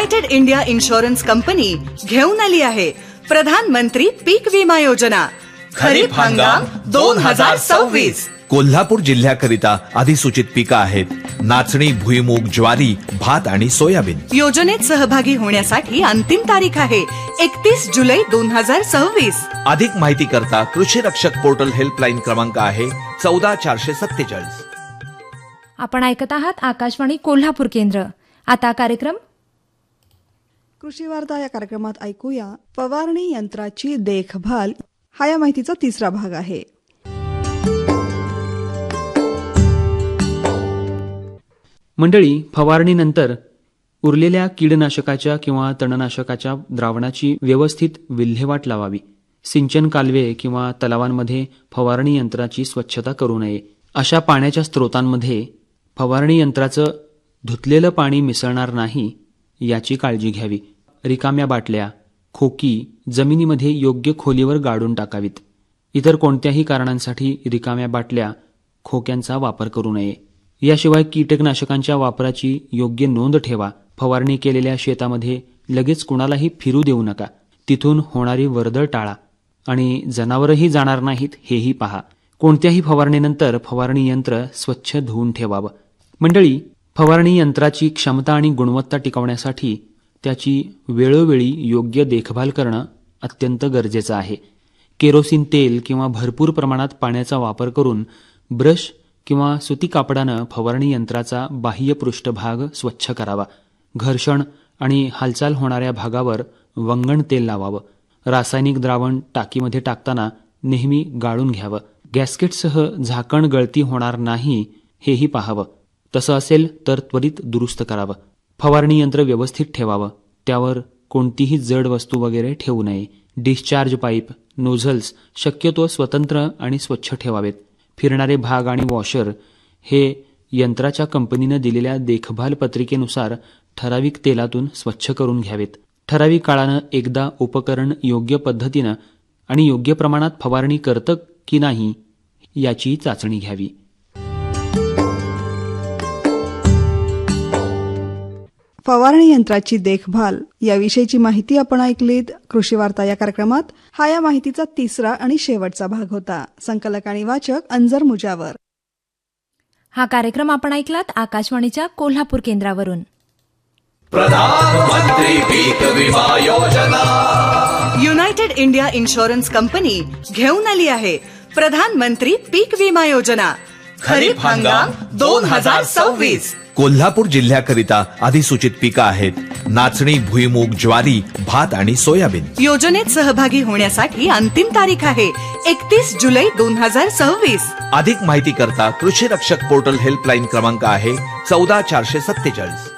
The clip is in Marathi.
युनायटेड इंडिया इन्शुरन्स कंपनी घेऊन आली आहे प्रधानमंत्री पीक विमा योजना खरीप हंगाम 2026। कोल्हापूर जिल्ह्याकरिता अधिसूचित पिकं आहेत नाचणी, भुईमूग, ज्वारी, भात आणि सोयाबीन। योजनेत सहभागी होण्यासाठी अंतिम तारीख आहे 31 जुलै 2026। अधिक माहिती करता कृषी रक्षक पोर्टल हेल्पलाईन क्रमांक आहे 14447। आपण ऐकत आहात आकाशवाणी कोल्हापूर केंद्र। आता कार्यक्रम कृषी वार्ता या कार्यक्रमात ऐकूया फवारणी यंत्राची देखभाल हा या माहितीचा तिसरा भाग आहे। मंडळी, फवारणीनंतर उरलेल्या कीडनाशकाच्या किंवा तणनाशकाच्या द्रावणाची व्यवस्थित विल्हेवाट लावावी। सिंचन कालवे किंवा तलावांमध्ये फवारणी यंत्राची स्वच्छता करू नये। अशा पाण्याच्या स्रोतांमध्ये फवारणी यंत्राचं धुतलेलं पाणी मिसळणार नाही याची काळजी घ्यावी। रिकाम्या बाटल्या, खोकी जमिनीमध्ये योग्य खोलीवर गाडून टाकावीत। इतर कोणत्याही कारणांसाठी रिकाम्या बाटल्या, खोक्यांचा वापर करू नये। याशिवाय कीटकनाशकांच्या वापराची योग्य नोंद ठेवा। फवारणी केलेल्या शेतामध्ये लगेच कुणालाही फिरू देऊ नका। तिथून होणारी वर्दळ टाळा आणि जनावरही जाणार नाहीत हेही पहा। कोणत्याही फवारणीनंतर फवारणी यंत्र स्वच्छ धुवून ठेवावं। मंडळी, फवारणी यंत्राची क्षमता आणि गुणवत्ता टिकवण्यासाठी त्याची वेळोवेळी योग्य देखभाल करणं अत्यंत गरजेचं आहे। केरोसिन तेल किंवा भरपूर प्रमाणात पाण्याचा वापर करून ब्रश किंवा सुती कापडानं फवारणी यंत्राचा बाह्य पृष्ठभाग स्वच्छ करावा। घर्षण आणि हालचाल होणाऱ्या भागावर वंगण तेल लावावं। रासायनिक द्रावण टाकीमध्ये टाकताना नेहमी गाळून घ्यावं। गॅस्केटसह झाकण गळती होणार नाही हेही पाहावं। तसं असेल तर त्वरित दुरुस्त करावं। फवारणी यंत्र व्यवस्थित ठेवावं। त्यावर कोणतीही जड वस्तू वगैरे ठेवू नये। डिस्चार्ज पाईप, नोझल्स शक्यतो स्वतंत्र आणि स्वच्छ ठेवावेत। फिरणारे भाग आणि वॉशर हे यंत्राच्या कंपनीनं दिलेल्या देखभाल पत्रिकेनुसार ठराविक तेलातून स्वच्छ करून घ्यावेत। ठराविक काळानं एकदा उपकरण योग्य पद्धतीनं आणि योग्य प्रमाणात फवारणी करतं की नाही याची चाचणी घ्यावी। फवारणी यंत्राची देखभाल याविषयीची माहिती आपण ऐकलीत। कृषी वार्ता या कार्यक्रमात हा या माहितीचा तिसरा आणि शेवटचा भाग होता। संकलक आणि वाचक अंजर मुजावर। हा कार्यक्रम आपण ऐकलात आकाशवाणीच्या कोल्हापूर केंद्रावरून। प्रधानमंत्री पीक विमा योजना युनायटेड इंडिया इन्शुरन्स कंपनी घेऊन आली आहे प्रधानमंत्री पीक विमा योजना खरीप हंगाम 2026। कोल्हापूर जिल्ह्याकरिता अधिसूचित पिकं आहेत नाचणी, भुईमूग, ज्वारी, भात आणि सोयाबीन। योजनेत सहभागी होण्यासाठी अंतिम तारीख आहे 31 जुलै 2026। अधिक माहिती करता कृषी रक्षक पोर्टल हेल्पलाईन क्रमांक आहे 14447।